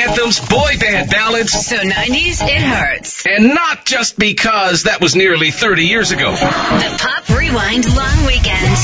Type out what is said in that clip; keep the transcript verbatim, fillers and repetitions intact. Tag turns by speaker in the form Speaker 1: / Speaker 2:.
Speaker 1: anthems, boy band ballads.
Speaker 2: So nineties, it hurts.
Speaker 1: And not just because that was nearly thirty years ago.
Speaker 2: The Pop Rewind Long Weekend.